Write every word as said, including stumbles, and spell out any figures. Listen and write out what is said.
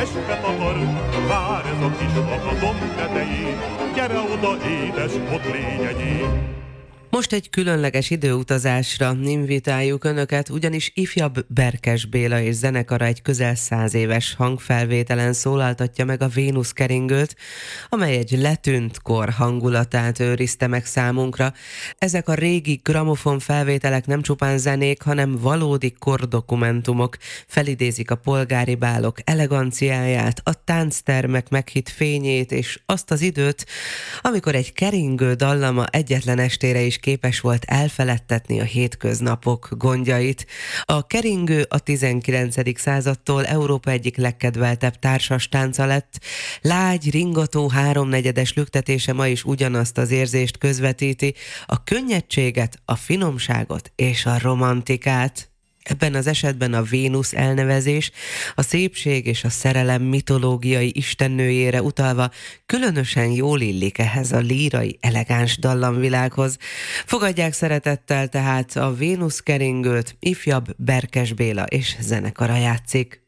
este takar, vár ez a kislap a domb tetején, gyere oda, édes botrényegyén. Most egy különleges időutazásra invitáljuk Önöket, ugyanis ifjabb Berkes Béla és zenekara egy közel száz éves hangfelvételen szólaltatja meg a Vénuszkeringőt, amely egy letűnt kor hangulatát őrizte meg számunkra. Ezek a régi gramofon felvételek nem csupán zenék, hanem valódi kordokumentumok, felidézik a polgári bálok eleganciáját, a tánctermek meghitt fényét és azt az időt, amikor egy keringő dallama egyetlen estére is képes volt elfeledtetni a hétköznapok gondjait. A keringő a tizenkilencedik századtól Európa egyik legkedveltebb társas tánca lett. Lágy, ringató, háromnegyedes lüktetése ma is ugyanazt az érzést közvetíti, a könnyedséget, a finomságot és a romantikát. Ebben az esetben a Vénusz elnevezés a szépség és a szerelem mitológiai istennőjére utalva különösen jól illik ehhez a lírai, elegáns dallamvilághoz. Fogadják szeretettel tehát a Vénuszkeringőt, ifjabb Berkes Béla és zenekara játszik.